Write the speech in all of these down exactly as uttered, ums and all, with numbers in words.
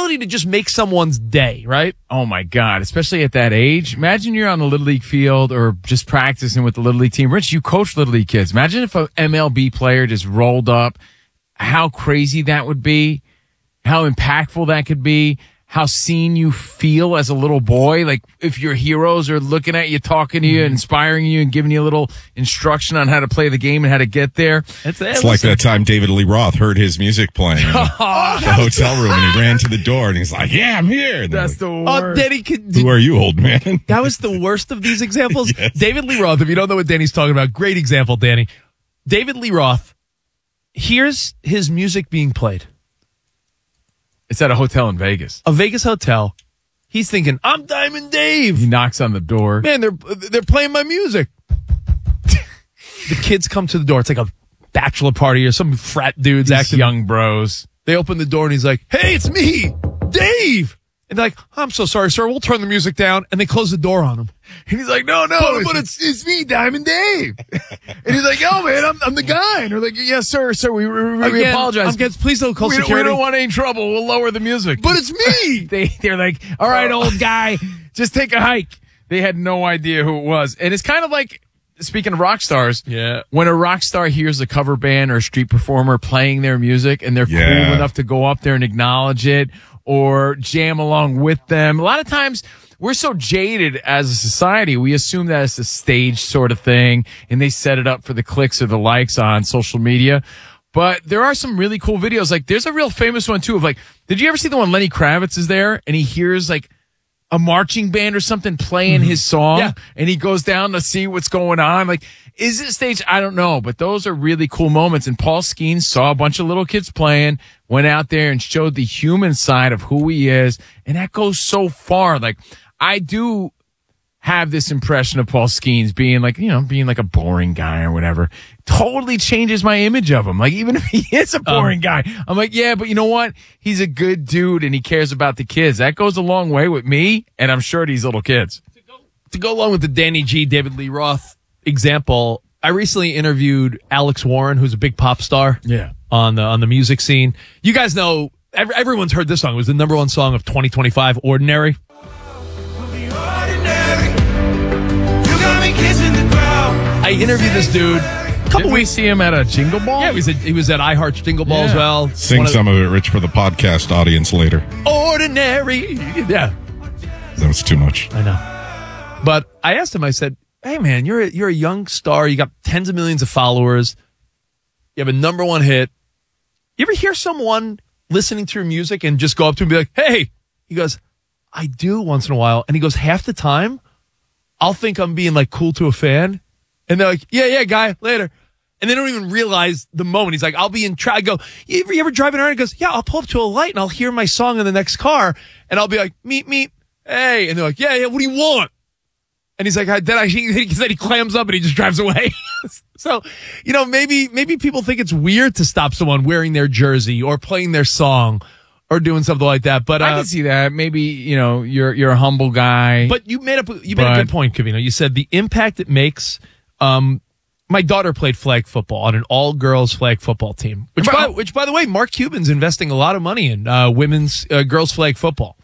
ability to just make someone's day, right? Oh, my God, especially at that age. Imagine you're on the Little League field or just practicing with the Little League team. Rich, you coach Little League kids. Imagine if an M L B player just rolled up, how crazy that would be, how impactful that could be, how seen you feel as a little boy. Like if your heroes are looking at you, talking to you, inspiring you, and giving you a little instruction on how to play the game and how to get there. It's, it's like that time David Lee Roth heard his music playing in the, Oh, the hotel room and he ran to the door and he's like, yeah, I'm here. And That's like, the Oh, worst. Danny, could, who are you, old man? that was the worst of these examples. Yes. David Lee Roth, if you don't know what Danny's talking about, great example, Danny. David Lee Roth, here's his music being played. It's at a hotel in Vegas. A Vegas hotel. He's thinking, I'm Diamond Dave. He knocks on the door. Man, they're they're playing my music. The kids come to the door. It's like a bachelor party or some frat dudes These acting. young bros. They open the door and he's like, hey, it's me, Dave. And they're like, I'm so sorry, sir. We'll turn the music down. And they close the door on him. And he's like, no, no, But- but it's it's me, Diamond Dave. And he's like, oh, man, I'm I'm the guy. And they're like, yes, sir, sir, we, we, we Again, apologize. I'm getting, please don't call we, don't- we security. don't want any trouble. We'll lower the music. But it's me. they, they're like, all right, old guy, just take a hike. They had no idea who it was. And it's kind of like, speaking of rock stars, Yeah. when a rock star hears a cover band or a street performer playing their music and they're Yeah. cool enough to go up there and acknowledge it or jam along with them. A lot of times we're so jaded as a society, we assume that it's a stage sort of thing and they set it up for the clicks or the likes on social media. But there are some really cool videos. Like there's a real famous one too of like, did you ever see the one Lenny Kravitz is there and he hears like a marching band or something playing his song Yeah. and he goes down to see what's going on? Like, is it stage? I don't know, but those are really cool moments. And Paul Skeens saw a bunch of little kids playing, went out there and showed the human side of who he is. And that goes so far. Like, I do have this impression of Paul Skeens being like, you know, being like a boring guy or whatever. Totally changes my image of him. Like, even if he is a boring guy, I'm like, yeah, but you know what? He's a good dude and he cares about the kids. That goes a long way with me, and I'm sure these little kids. To go along with the Danny G, David Lee Roth example, I recently interviewed Alex Warren, who's a big pop star. Yeah. On the on the music scene. You guys know, every, everyone's heard this song. It was the number one song of twenty twenty-five, Ordinary. I interviewed this dude a couple Did we weeks. see him at a Jingle Ball? Yeah, he was at, he was at iHeart Jingle Ball as Yeah. well. Sing One of some of it, Rich, for the podcast audience later. the- Ordinary. Yeah, That was too much. I know. But I asked him, I said, hey, man, you're a, you're a young star. You got tens of millions of followers. You have a number one hit. You ever hear someone listening to your music and just go up to him and be like, hey? He goes, I do once in a while. And he goes, half the time, I'll think I'm being like cool to a fan. And they're like, yeah, yeah, guy, later. And they don't even realize the moment. He's like, I'll be in traffic. I go, you ever, you ever driving around? He goes, yeah, I'll pull up to a light and I'll hear my song in the next car. And I'll be like, meet, meet, hey. And they're like, yeah, yeah, what do you want? And he's like, I, then I, he, he said he clams up and he just drives away. So, you know, maybe, maybe people think it's weird to stop someone wearing their jersey or playing their song or doing something like that. But, uh, I can see that. Maybe, you know, you're you're a humble guy. but you made up, you made a But- good point, Covino. You said the impact it makes. Um, my daughter played flag football on an all-girls flag football team, which, by, which, by the way, Mark Cuban's investing a lot of money in uh, women's uh, girls flag football,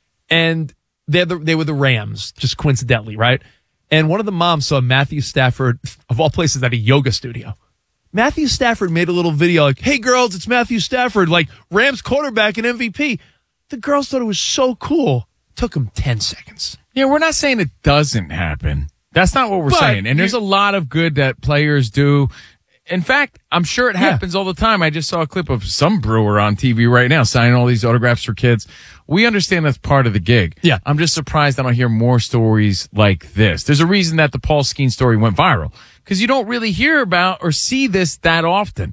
and they're the, they were the Rams, just coincidentally, right? And one of the moms saw Matthew Stafford, of all places, at a yoga studio. Matthew Stafford made a little video like, hey, girls, it's Matthew Stafford, like Rams quarterback and M V P. The girls thought it was so cool. Took them ten seconds. yeah, we're not saying it doesn't happen. That's not what we're But saying. And there's you- a lot of good that players do. In fact, I'm sure it Yeah. happens all the time. I just saw a clip of some brewer on T V right now signing all these autographs for kids. We understand that's part of the gig. Yeah. I'm just surprised I don't hear more stories like this. There's a reason that the Paul Skeens story went viral because you don't really hear about or see this that often.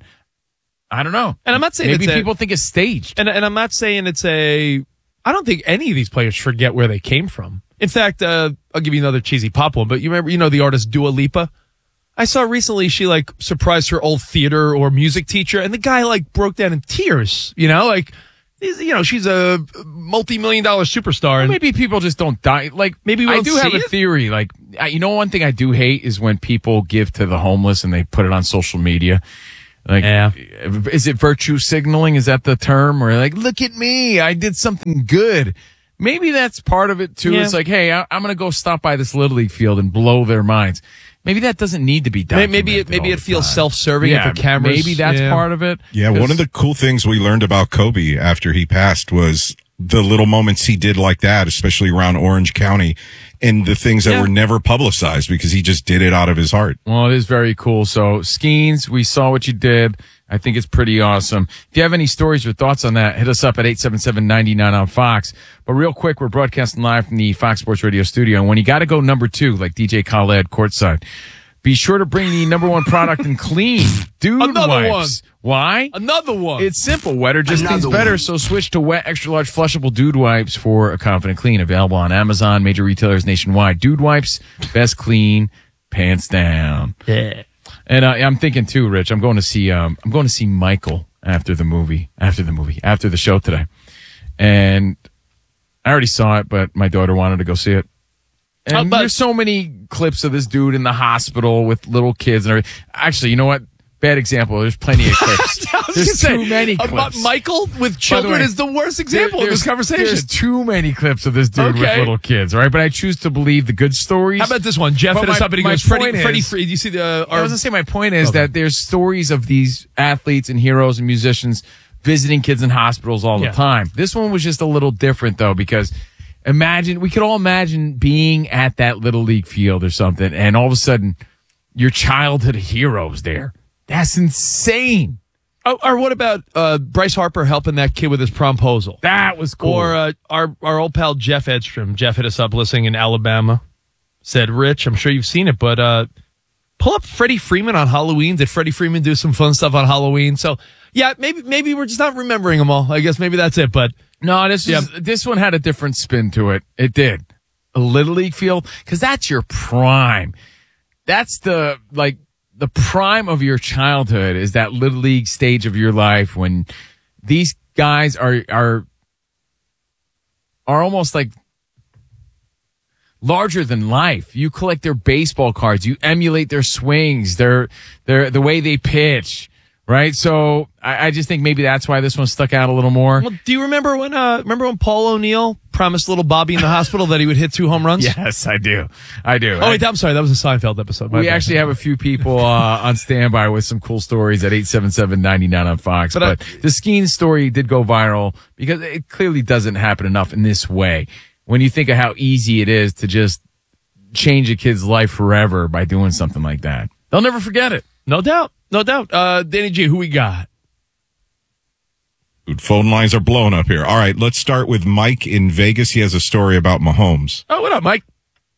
I don't know. And I'm not saying Maybe it's a- people think it's staged. And and I'm not saying it's a. I don't think any of these players forget where they came from. In fact, uh, I'll give you another cheesy pop one. But you remember, you know, the artist Dua Lipa. I saw recently she like surprised her old theater or music teacher, and the guy like broke down in tears. You know, like he's- you know, she's a multi-million dollar superstar. And Maybe people just don't die. Like Maybe we I don't do have see a it? theory. Like I- you know, one thing I do hate is when people give to the homeless and they put it on social media. Like, Yeah. is it virtue signaling? Is that the term? Or like, look at me, I did something good. Maybe that's part of it too. Yeah. It's like, hey, I, I'm going to go stop by this Little League field and blow their minds. Maybe that doesn't need to be done. Maybe it maybe it feels self-serving Yeah, if the cameras. maybe that's yeah. part of it. Yeah, one of the cool things we learned about Kobe after he passed was the little moments he did like that, especially around Orange County, and the things that Yeah. were never publicized because he just did it out of his heart. Well, it is very cool. So, Skeens, we saw what you did. I think it's pretty awesome. If you have any stories or thoughts on that, hit us up at eight seven seven, nine nine on Fox. But real quick, we're broadcasting live from the Fox Sports Radio studio. And when you got to go number two, like D J Khaled courtside, be sure to bring the number one product in clean dude Another wipes. Why? Another one. It's simple. Wetter just Another tastes better, one. so switch to wet, extra large, flushable Dude Wipes for a confident clean. Available on Amazon, major retailers nationwide. Dude Wipes, best clean, pants down. yeah. And uh, I'm thinking too, Rich. I'm going to see. Um, I'm going to see Michael after the movie. After the movie. After the show today. And I already saw it, but my daughter wanted to go see it. And Uh, but- there's so many clips of this dude in the hospital with little kids and everything. Actually, you know what? Bad example. There's plenty of clips. I was There's gonna too say, many about clips. Michael with By the children way, is the worst example There- of this there's- conversation. There's too many clips of this dude with Okay. little kids, all right? But I choose to believe the good stories. How about this one? Jeff But hit us my- up and he my goes, Freddie, point Freddie, is- Freddie, do you see the, I our, was gonna say my point is Okay. that there's stories of these athletes and heroes and musicians visiting kids in hospitals all Yeah. the time. This one was just a little different though, because imagine we could all imagine being at that little league field or something, and all of a sudden your childhood heroes there. That's insane. oh, or what about uh, Bryce Harper helping that kid with his promposal? That was cool. Or uh, our our old pal Jeff Edstrom. Jeff hit us up listening in Alabama. Said, Rich, I'm sure you've seen it, but uh, pull up Freddie Freeman on Halloween. Did Freddie Freeman do some fun stuff on Halloween? So, yeah, maybe maybe we're just not remembering them all. I guess maybe that's it. But No, this Yeah. was, this one had a different spin to it. It did. A little league field, because that's your prime. That's the like the prime of your childhood is that little league stage of your life when these guys are are are almost like larger than life. You collect their baseball cards, you emulate their swings, their their the way they pitch. Right, so I, I just think maybe that's why this one stuck out a little more. well, do you remember when uh, remember when Paul O'Neill promised little Bobby in the hospital that he would hit two home runs? Yes, I do. I do. Oh, wait, I'm sorry. That was a Seinfeld episode. My we bad. actually have a few people uh, on standby with some cool stories at eight seven seven, nine nine on Fox. But, But, uh, the skiing story did go viral because it clearly doesn't happen enough in this way. When you think of how easy it is to just change a kid's life forever by doing something like that. They'll never forget it. No doubt. No doubt. Uh, Danny G, who we got? Dude, phone lines are blowing up here. All right, let's start with Mike in Vegas. He has a story about Mahomes. Oh, what up, Mike?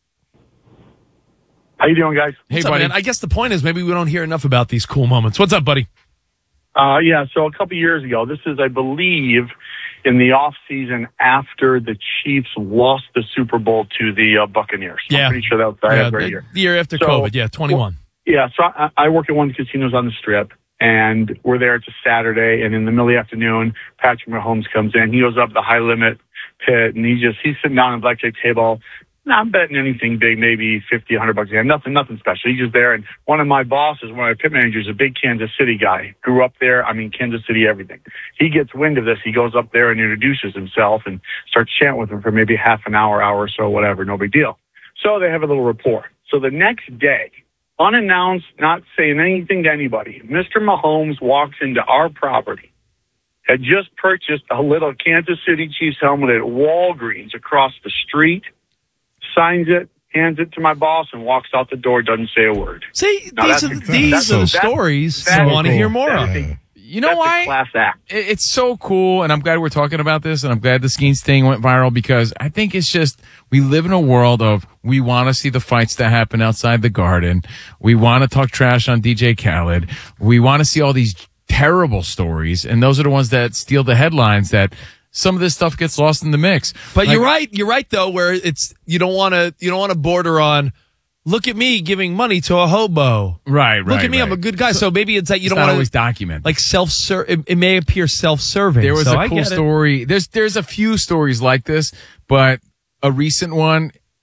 How you doing, guys? Hey, What's up, buddy. man? I guess the point is maybe we don't hear enough about these cool moments. What's up, buddy? Uh, yeah, so a couple years ago, this is, I believe, in the off season after the Chiefs lost the Super Bowl to the uh, Buccaneers. Yeah. I'm pretty sure that was I yeah, have right the, here. the year after So- COVID. Yeah, twenty-one. Yeah, so I, I work at one of the casinos on the Strip, and we're there. It's a Saturday, and in the middle of the afternoon, Patrick Mahomes comes in. He goes up the high limit pit, and he just he's sitting down at the blackjack table. Not betting anything big, maybe fifty, a hundred bucks a game. Nothing, nothing special. He's just there. And one of my bosses, one of my pit managers, a big Kansas City guy, grew up there. I mean, Kansas City, everything. He gets wind of this. He goes up there and introduces himself and starts chatting with him for maybe half an hour, hour or so, whatever. No big deal. So they have a little rapport. So the next day, unannounced, not saying anything to anybody, Mister Mahomes walks into our property, had just purchased a little Kansas City Chiefs helmet at Walgreens across the street, signs it, hands it to my boss, and walks out the door, doesn't say a word. See, Now, these that's are, a- these that's are the a- stories that I is want to cool. hear more That of. is a- You know That's why? a class act. It- It's so cool, and I'm glad we're talking about this, and I'm glad the Skeens thing went viral because I think it's just we live in a world of we want to see the fights that happen outside the Garden. We want to talk trash on D J Khaled. We want to see all these terrible stories, and those are the ones that steal the headlines. That some of this stuff gets lost in the mix. But Like- you're right. You're right, though, where it's you don't want to you don't want to border on. Look at me giving money to a hobo. right, right. Look at me, right. I'm a good guy. So maybe it's that you It's don't not want always to document. like self ser. It, it may appear self serving. There was so a I cool get it. story. There's there's a few stories like this, but a recent one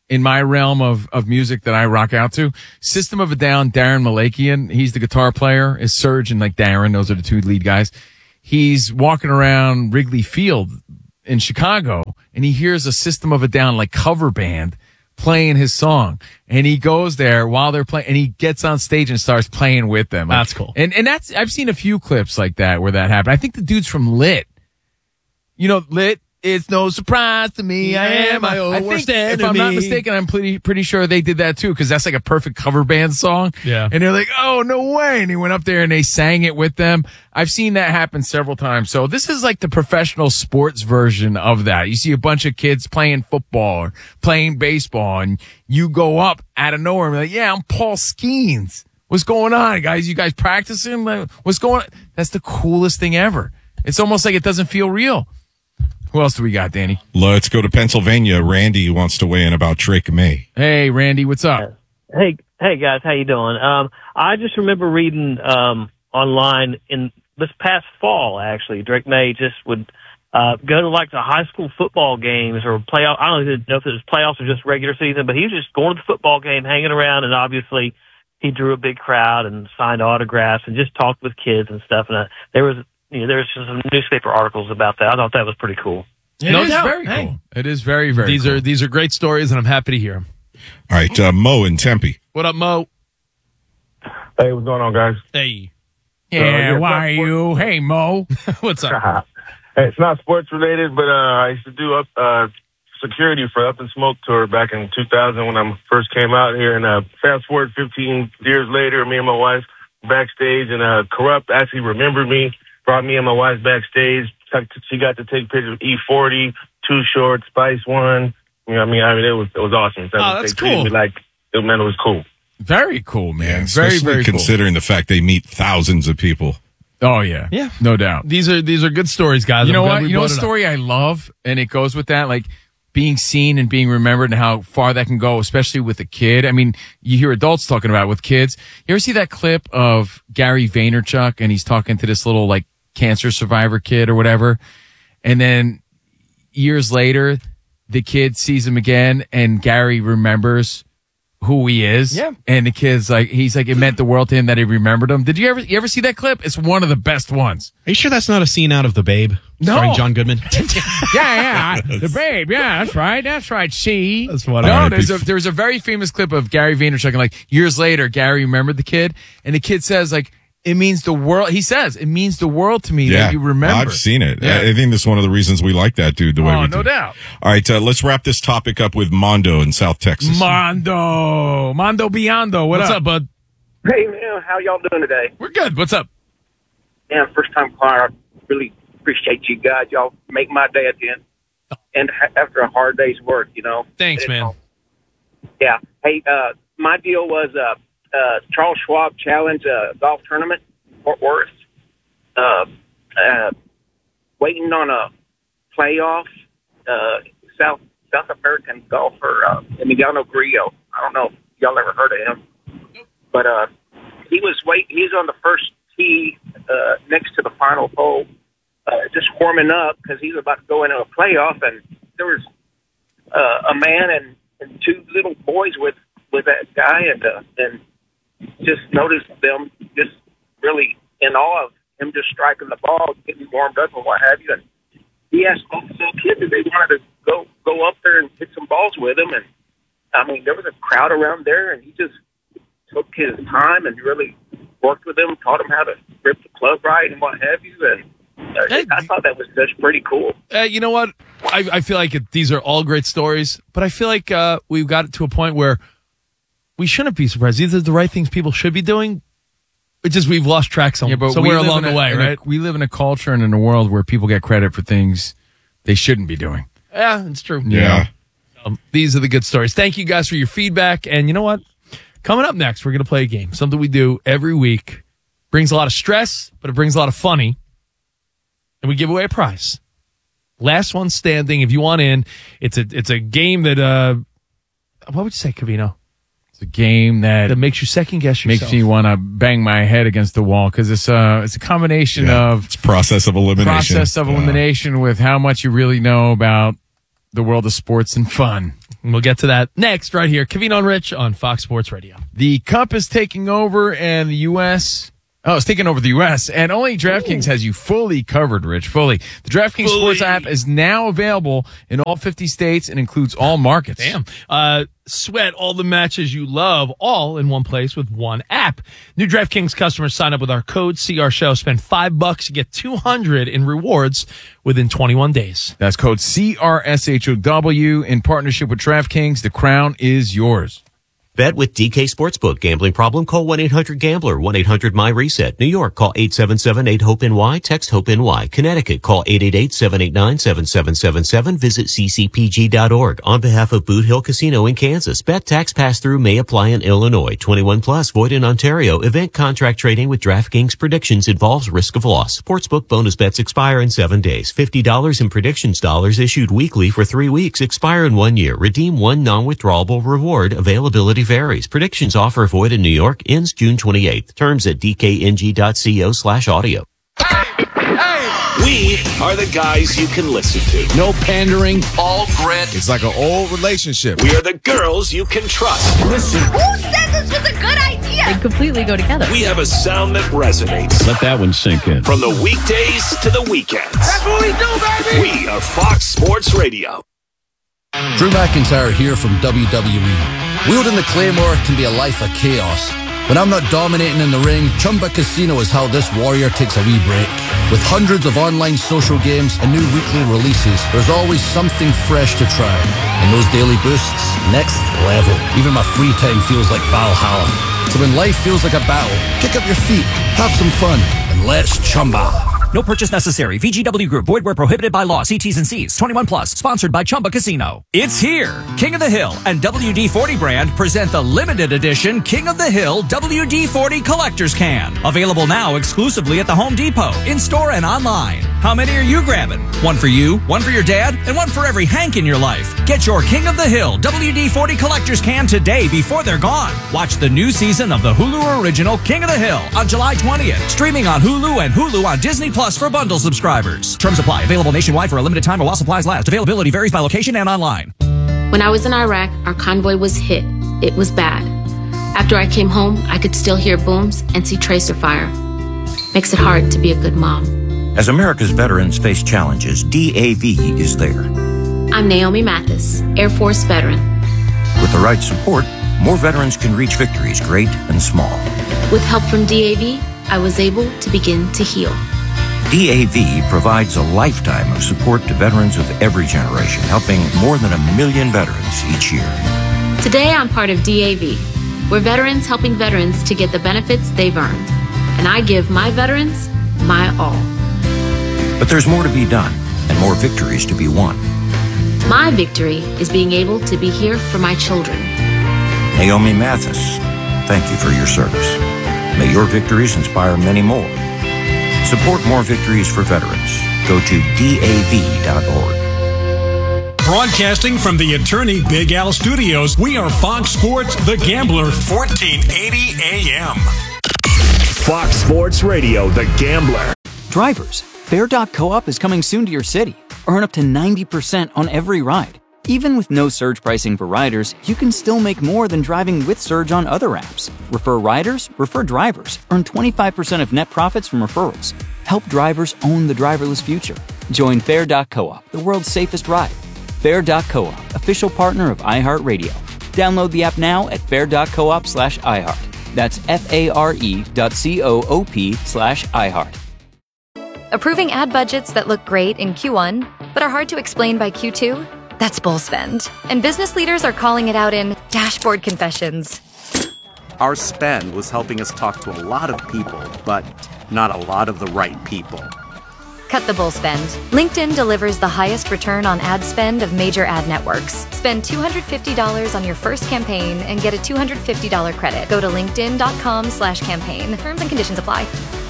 in my realm of, of music that I rock out to. System of a Down, Darren Malakian, he's the guitar player, is Serge and like Darren, those are the two lead guys. He's walking around Wrigley Field in Chicago and he hears a System of a Down like cover band playing his song. And he goes there while they're playing and he gets on stage and starts playing with them. Like, That's cool. And and that's I've seen a few clips like that where that happened. I think the dude's from Lit. You know, Lit. It's no surprise to me. I am my own I worst think, enemy. If I'm not mistaken, I'm pretty pretty sure they did that too because that's like a perfect cover band song. Yeah. And they're like, oh, no way. And he went up there and they sang it with them. I've seen that happen several times. So this is like the professional sports version of that. You see a bunch of kids playing football or playing baseball and you go up out of nowhere and be like, yeah, I'm Paul Skeens. What's going on, guys? You guys practicing? Like, what's going on? That's the coolest thing ever. It's almost like it doesn't feel real. Who else do we got, Danny? Let's go to Pennsylvania. Randy wants to weigh in about Drake May. Hey, Randy, what's up? Hey, hey guys, how you doing? Um, I just remember reading um, online in this past fall. Actually, Drake May just would uh, go to like the high school football games or playoff. I don't even know if it was playoffs or just regular season, but he was just going to the football game, hanging around, and obviously he drew a big crowd and signed autographs and just talked with kids and stuff. And uh, there was. You know, there's some newspaper articles about that. I thought that was pretty cool. It No is doubt. very Hey. cool. It is very, very These cool. are these are great stories, and I'm happy to hear them. All right, uh, Mo in Tempe. What up, Mo? Hey, what's going on, guys? Hey, Yeah, Uh, yeah, why are it's you? Hey, Mo. what's up? Hey, it's not sports related, but uh, I used to do up uh, security for Up in Smoke Tour back in two thousand when I first came out here. And uh, fast forward fifteen years later, me and my wife backstage, and uh, Corrupt actually remembered me, brought me and my wife backstage. She got to take pictures of E forty, Too Short, Spice One. You know what I mean? I mean, it was it was awesome. So Oh, that's they treated cool. me like, it, man, it was cool. Very cool, man. Yeah, very, especially very considering the fact they meet thousands of people. cool. Oh, yeah. Yeah. No doubt. These are these are good stories, guys. You know I'm glad what? we You know brought what it up. story I love, and it goes with that, like being seen and being remembered and how far that can go, especially with a kid. I mean, you hear adults talking about it with kids. You ever see that clip of Gary Vaynerchuk and he's talking to this little like cancer survivor kid or whatever, and then years later, the kid sees him again, and Gary remembers who he is. Yeah. And the kid's like, he's like, it meant the world to him that he remembered him. Did you ever, you ever see that clip? It's one of the best ones. Are you sure that's not a scene out of The Babe? No. Starring John Goodman? yeah, yeah. The Babe. Yeah, that's right. That's right. See? That's funny. No, All right, there's a, bef- there's a very famous clip of Gary Vaynerchuk, and like years later, Gary remembered the kid, and the kid says, like, it means the world. He says, it means the world to me Yeah, that you remember. I've seen it. Yeah. I I think that's one of the reasons we like that dude the way Oh, we no do. doubt. All right, uh, let's wrap this topic up with Mondo in South Texas. Mondo. Mondo Biondo. What What's up? up, bud? Hey, man, how y'all doing today? We're good. What's up? Man, first time caller. I really appreciate you guys. Y'all make my day at the end. And ha- after a hard day's work, you know. Thanks, And, man. um, Yeah. Hey, uh, my deal was uh, uh, Charles Schwab Challenge uh, golf tournament, Fort Worth. Uh, uh, waiting on a playoff. Uh, South South American golfer, uh, Emiliano Grillo. I don't know if y'all ever heard of him. But uh, he was wait. He was on the first tee uh, next to the final hole, uh, just warming up because he was about to go into a playoff. And there was uh, a man and, and two little boys with, with that guy, and uh, and just noticed them just really in awe of him just striking the ball, getting warmed up, and what have you. And he asked both of those kids if they wanted to go go up there and hit some balls with him. And I mean, there was a crowd around there, and he just took his time and really worked with them, taught them how to grip the club right and what have you. And uh, Hey, I thought that was just pretty cool. Uh, you know what? I, I feel like it, these are all great stories, but I feel like uh, we've got to a point where we shouldn't be surprised. These are the right things people should be doing. It's just we've lost track some, Yeah, but we somewhere live along in the a- way, in a- right? we live in a culture and in a world where people get credit for things they shouldn't be doing. Yeah, it's true. Yeah. Um, these are the good stories. Thank you guys for your feedback. And you know what? Coming up next, we're going to play a game. Something we do every week. Brings a lot of stress, but it brings a lot of funny. And we give away a prize. Last one standing. If you want in, it's a it's a game that, uh, what would you say, Cavino? It's a game that That makes you second guess yourself. makes me want to bang my head against the wall because it's a it's a combination Yeah. of It's process of elimination. process of Yeah. elimination with how much you really know about the world of sports and fun. And we'll get to that next right here. Covino and Rich on Fox Sports Radio. The Cup is taking over and the U S Oh, it's taking over the U S and only DraftKings Ooh. has you fully covered, Rich, fully. The DraftKings fully. Sports app is now available in all fifty states and includes all markets. Damn. Uh, sweat all the matches you love all in one place with one app. New DraftKings customers sign up with our code C R Show. Spend five bucks to get two hundred in rewards within twenty-one days. That's code C R S H O W in partnership with DraftKings. The crown is yours. Bet with D K Sportsbook. Gambling problem? Call one eight hundred gambler. one eight hundred my reset. New York, call eight seven seven eight hope N Y. Text HOPE-NY. Connecticut, call eight eight eight seven eight nine seven seven seven seven. Visit c c p g dot org. On behalf of Boot Hill Casino in Kansas, bet tax pass-through may apply in Illinois. twenty-one plus, void in Ontario. Event contract trading with DraftKings predictions involves risk of loss. Sportsbook bonus bets expire in seven days. fifty dollars in predictions dollars issued weekly for three weeks. Expire in one year. Redeem one non-withdrawable reward. Availability varies. Predictions offer void in New York. Ends June twenty-eighth. Terms at dkng.co slash audio. We are the guys you can listen to. No pandering, all grit. It's like an old relationship. We are the girls you can trust. Listen. Who said this was a good idea? They completely go together. We have a sound that resonates. Let that one sink in. From the weekdays to the weekends. That's what we do, baby! We are Fox Sports Radio. Drew McIntyre here from W W E. Wielding the Claymore can be a life of chaos. When I'm not dominating in the ring, Chumba Casino is how this warrior takes a wee break. With hundreds of online social games and new weekly releases, there's always something fresh to try. And those daily boosts, next level. Even my free time feels like Valhalla. So when life feels like a battle, kick up your feet, have some fun, and let's Chumba. No purchase necessary. V G W Group. Void where prohibited by law. See T's and C's. twenty-one plus. Sponsored by Chumba Casino. It's here. King of the Hill and W D forty brand present the limited edition King of the Hill W D forty Collector's Can. Available now exclusively at the Home Depot, in-store and online. How many are you grabbing? One for you, one for your dad, and one for every Hank in your life. Get your King of the Hill W D forty Collector's Can today before they're gone. Watch the new season of the Hulu original King of the Hill on July twentieth. Streaming on Hulu and Hulu on Disney Plus for bundle subscribers. Terms apply. Available nationwide for a limited time or while supplies last. Availability varies by location and online. When I was in Iraq, our convoy was hit. It was bad. After I came home, I could still hear booms and see tracer fire. Makes it hard to be a good mom. As America's veterans face challenges, D A V is there. I'm Naomi Mathis, Air Force veteran. With the right support, more veterans can reach victories, great and small. With help from D A V, I was able to begin to heal. D A V provides a lifetime of support to veterans of every generation, helping more than a million veterans each year. Today, I'm part of D A V. We're veterans helping veterans to get the benefits they've earned. And I give my veterans my all. But there's more to be done and more victories to be won. My victory is being able to be here for my children. Naomi Mathis, thank you for your service. May your victories inspire many more. Support more victories for veterans. Go to D A V dot org. Broadcasting from the Attorney Big Al Studios, we are Fox Sports The Gambler, fourteen eighty A M. Fox Sports Radio, The Gambler. Drivers, Fair dot coop is coming soon to your city. Earn up to ninety percent on every ride. Even with no surge pricing for riders, you can still make more than driving with Surge on other apps. Refer riders, refer drivers. Earn twenty-five percent of net profits from referrals. Help drivers own the driverless future. Join Fair dot coop, the world's safest ride. Fair dot coop, official partner of iHeartRadio. Download the app now at fair dot coop slash iHeart. That's F-A-R-E dot C-O-O-P slash iHeart. Approving ad budgets that look great in Q one, but are hard to explain by Q two? That's bull spend. And business leaders are calling it out in dashboard confessions. Our spend was helping us talk to a lot of people, but not a lot of the right people. Cut the bull spend. LinkedIn delivers the highest return on ad spend of major ad networks. Spend two hundred fifty dollars on your first campaign and get a two hundred fifty dollars credit. Go to linkedin.com slash campaign. Terms and conditions apply.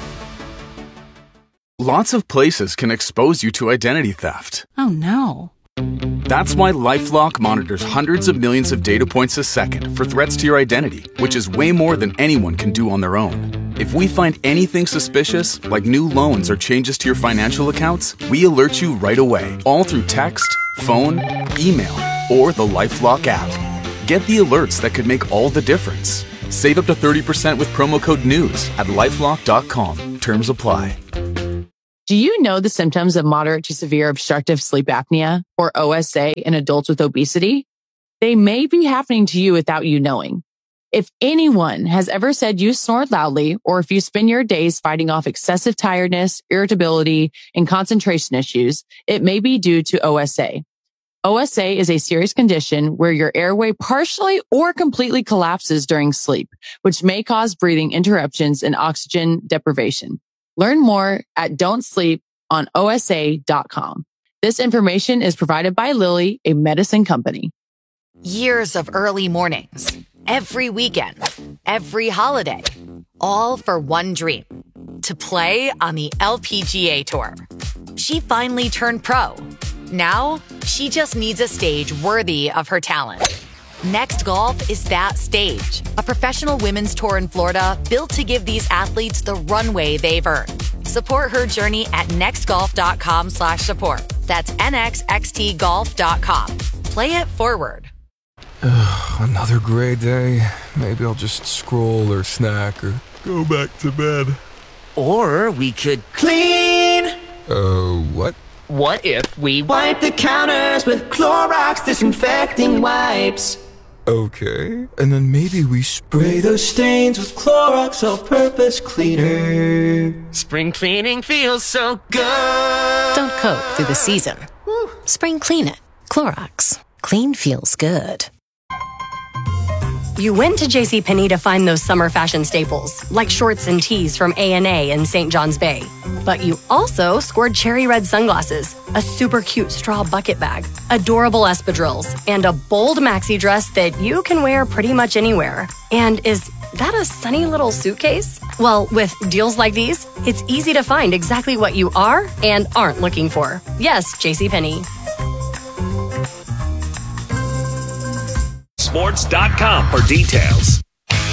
Lots of places can expose you to identity theft. Oh no. That's why LifeLock monitors hundreds of millions of data points a second for threats to your identity, which is way more than anyone can do on their own. If we find anything suspicious, like new loans or changes to your financial accounts, we alert you right away, all through text, phone, email, or the LifeLock app. Get the alerts that could make all the difference. Save up to thirty percent with promo code NEWS at lifelock dot com. Terms apply. Do you know the symptoms of moderate to severe obstructive sleep apnea, or O S A, in adults with obesity? They may be happening to you without you knowing. If anyone has ever said you snore loudly, or if you spend your days fighting off excessive tiredness, irritability, and concentration issues, it may be due to O S A. O S A is a serious condition where your airway partially or completely collapses during sleep, which may cause breathing interruptions and oxygen deprivation. Learn more at don't sleep on O S A dot com. This information is provided by Lilly, a medicine company. Years of early mornings, every weekend, every holiday, all for one dream, to play on the L P G A Tour. She finally turned pro. Now, she just needs a stage worthy of her talent. Next Golf is that stage, a professional women's tour in Florida built to give these athletes the runway they've earned. Support her journey at nextgolf.com slash support. That's nxxtgolf dot com. Play it forward. Ugh, another gray day. Maybe I'll just scroll or snack or go back to bed. Or we could clean. Uh, what? What if we wipe the counters with Clorox disinfecting wipes? Okay, and then maybe we Spray those stains with Clorox all-purpose cleaner. Spring cleaning feels so good. Don't cope through the season. Spring clean it. Clorox. Clean feels good. You went to JCPenney to find those summer fashion staples, like shorts and tees from A and A in Saint John's Bay. But you also scored cherry red sunglasses, a super cute straw bucket bag, adorable espadrilles, and a bold maxi dress that you can wear pretty much anywhere. And is that a sunny little suitcase? Well, with deals like these, it's easy to find exactly what you are and aren't looking for. Yes, JCPenney. Sports dot com for details.